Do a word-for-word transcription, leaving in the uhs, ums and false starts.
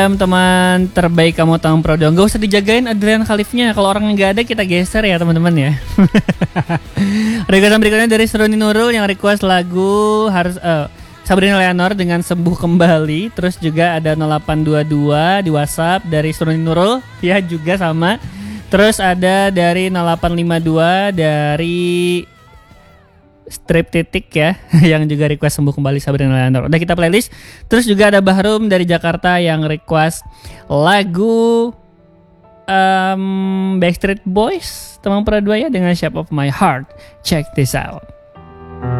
Teman terbaik kamu tahun Pro dong. Gak usah dijagain Adrian Khalifnya. Kalau orang nggak ada kita geser ya teman-teman ya. Requestan berikutnya dari Seruni Nurul yang request lagu harus uh, Sabrina Leonor dengan Sembuh Kembali. Terus juga ada nol delapan dua dua di WhatsApp dari Seruni Nurul ya juga sama. Terus ada dari nol delapan lima dua dari Strip Titik ya yang juga request Sembuh Kembali Sabrina Leonor. Udah kita playlist. Terus juga ada Bahrum dari Jakarta yang request lagu um, Backstreet Boys teman Pro dua ya dengan Shape of My Heart. Check this out.